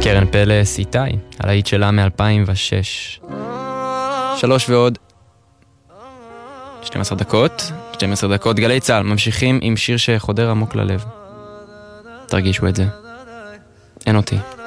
קרן פלס איתי, הלהיט שלה מ-2006. 3 ועוד 12 דקות, גלי צהל, ממשיכים עם שיר שחודר עמוק ללב. תרגישו את זה. אין אותי.